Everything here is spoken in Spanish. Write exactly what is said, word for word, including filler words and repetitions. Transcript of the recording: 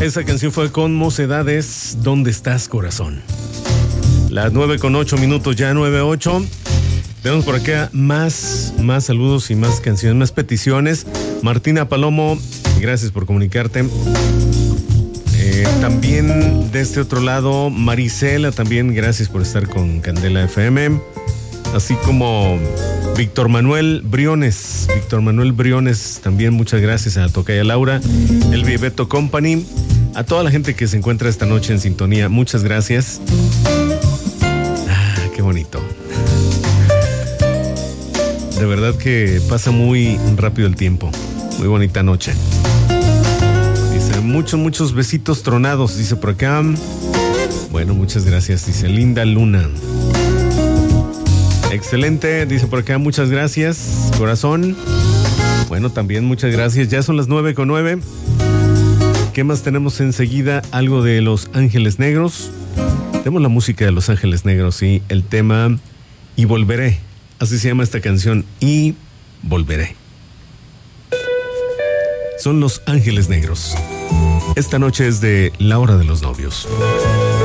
Esa canción fue con Mocedades, ¿Dónde estás, corazón? Las nueve con ocho minutos, ya nueve ocho. Tenemos por acá más, más saludos y más canciones, más peticiones. Martina Palomo, gracias por comunicarte. Eh, también de este otro lado, Marisela, también gracias por estar con Candela F M. Así como Víctor Manuel Briones. Víctor Manuel Briones, también muchas gracias a Tocaya Laura, el Viveto Company, a toda la gente que se encuentra esta noche en sintonía. Muchas gracias. Ah, qué bonito. De verdad que pasa muy rápido el tiempo. Muy bonita noche. Dice, muchos, muchos besitos tronados, dice por acá. Bueno, muchas gracias, dice Linda Luna. Excelente, dice por acá, muchas gracias, corazón. Bueno, también muchas gracias. Ya son las nueve con nueve. ¿Qué más tenemos enseguida? Algo de Los Ángeles Negros. Tenemos la música de Los Ángeles Negros y el tema Y Volveré. Así se llama esta canción, Y Volveré. Son Los Ángeles Negros. Esta noche es de La Hora de los Novios.